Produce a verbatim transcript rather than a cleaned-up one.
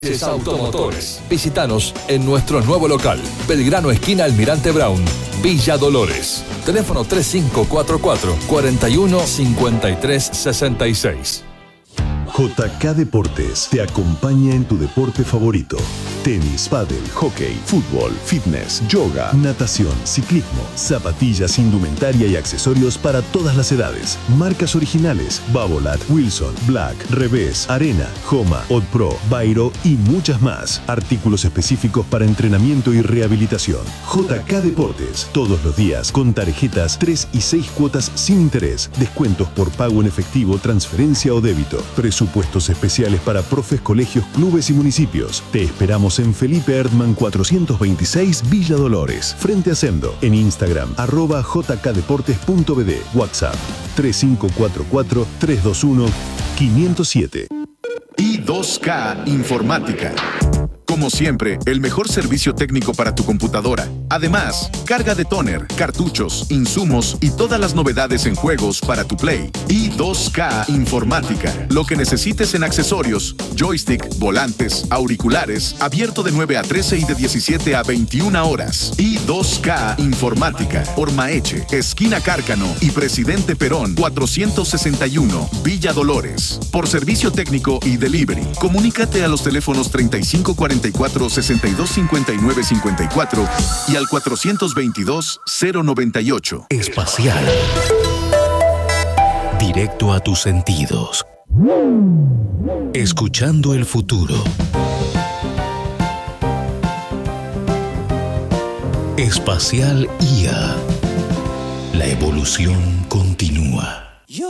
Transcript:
Automotores. Visítanos en nuestro nuevo local, Belgrano esquina Almirante Brown, Villa Dolores. Teléfono tres cinco cuatro cuatro, cuatro uno cinco tres seis seis. J K Deportes te acompaña en tu deporte favorito. Tenis, pádel, hockey, fútbol, fitness, yoga, natación, ciclismo, zapatillas, indumentaria y accesorios para todas las edades. Marcas originales: Babolat, Wilson, Black, Revés, Arena, Homa, Odpro, Bairo y muchas más. Artículos específicos para entrenamiento y rehabilitación. J K Deportes, todos los días con tarjetas tres y seis cuotas sin interés. Descuentos por pago en efectivo, transferencia o débito. Presupuestos especiales para profes, colegios, clubes y municipios. Te esperamos en Felipe Erdmann cuatrocientos veintiséis, Villa Dolores, frente a Sendo. En Instagram, arroba jkdeportes.bd. WhatsApp, tres cinco cuatro cuatro, tres dos uno, cinco cero siete. I dos K Informática. Como siempre, el mejor servicio técnico para tu computadora. Además, carga de tóner, cartuchos, insumos y todas las novedades en juegos para tu Play. I dos K Informática. Lo que necesites en accesorios, joystick, volantes, auriculares, abierto de nueve a trece y de diecisiete a veintiuna horas. I dos K Informática. Ormaeche, esquina Cárcano y Presidente Perón, cuatrocientos sesenta y uno, Villa Dolores. Por servicio técnico y delivery, comunícate a los teléfonos treinta y cinco cuarenta y cuatro, sesenta y dos cincuenta y nueve cincuenta y cuatro y al cuatrocientos veintidós, cero noventa y ocho. Espacial. Directo a tus sentidos. Escuchando el futuro. Espacial I A. La evolución continúa.